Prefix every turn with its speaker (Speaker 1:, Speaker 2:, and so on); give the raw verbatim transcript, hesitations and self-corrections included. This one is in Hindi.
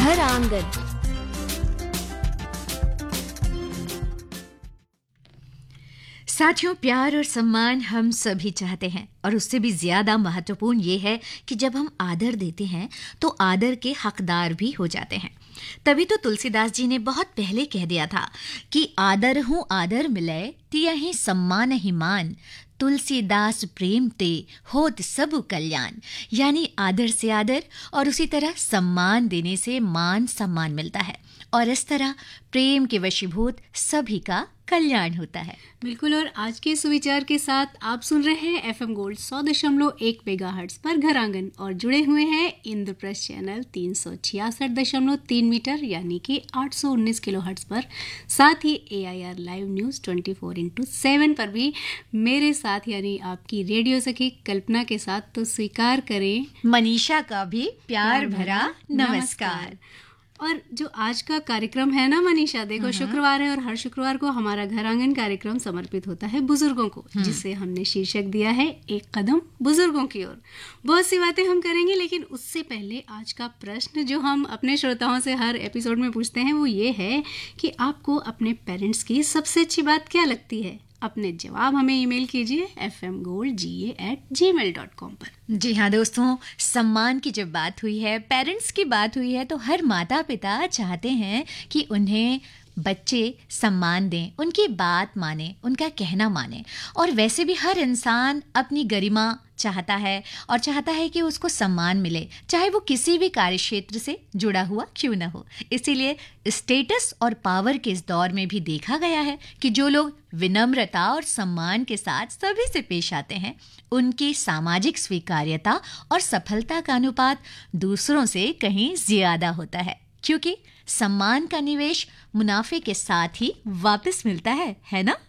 Speaker 1: घर आंगन।
Speaker 2: साथियों, प्यार और सम्मान हम सभी चाहते हैं और उससे भी ज्यादा महत्वपूर्ण ये है कि जब हम आदर देते हैं तो आदर के हकदार भी हो जाते हैं। तभी तो तुलसीदास जी ने बहुत पहले कह दिया था कि आदर हूँ आदर मिले तियहि सम्मान ही मान, तुलसीदास प्रेम ते होत सब कल्याण। यानी आदर से आदर और उसी तरह सम्मान देने से मान सम्मान मिलता है और इस तरह प्रेम के वशीभूत सभी का कल्याण होता है।
Speaker 3: बिल्कुल। और आज के सुविचार के साथ आप सुन रहे हैं एफएम गोल्ड सौ दशमलव एक मेगाहर्ट्ज पर घर आंगन और जुड़े हुए हैं इंद्रप्रस्थ चैनल तीन सौ छियासठ दशमलव तीन मीटर यानी कि आठ सौ उन्नीस किलोहर्ट्ज पर, साथ ही एआईआर लाइव न्यूज चौबीस इंटू सात पर भी मेरे साथ यानी आपकी रेडियो सखी कल्पना के साथ। तो स्वीकार करें
Speaker 2: मनीषा का भी प्यार भरा नमस्कार।
Speaker 3: और जो आज का कार्यक्रम है ना मनीषा, देखो शुक्रवार है और हर शुक्रवार को हमारा घर आंगन कार्यक्रम समर्पित होता है बुजुर्गों को, जिसे हमने शीर्षक दिया है एक कदम बुजुर्गों की ओर। बहुत सी बातें हम करेंगे, लेकिन उससे पहले आज का प्रश्न जो हम अपने श्रोताओं से हर एपिसोड में पूछते हैं वो ये है कि आपको अपने पेरेंट्स की सबसे अच्छी बात क्या लगती है। अपने जवाब हमें ईमेल कीजिए एफ एम गोल्ड जी ए एट जी मेल डॉट कॉम पर।
Speaker 2: जी हाँ दोस्तों, सम्मान की जब बात हुई है, पेरेंट्स की बात हुई है, तो हर माता पिता चाहते हैं कि उन्हें बच्चे सम्मान दें, उनकी बात माने, उनका कहना माने। और वैसे भी हर इंसान अपनी गरिमा चाहता है और चाहता है कि उसको सम्मान मिले, चाहे वो किसी भी कार्य क्षेत्र से जुड़ा हुआ क्यों न हो। इसीलिए स्टेटस और पावर के इस दौर में भी देखा गया है कि जो लोग विनम्रता और सम्मान के साथ सभी से पेश आते हैं, उनकी सामाजिक स्वीकार्यता और सफलता का अनुपात दूसरों से कहीं ज्यादा होता है, क्योंकि सम्मान का निवेश मुनाफे के साथ ही वापस मिलता है, है ना?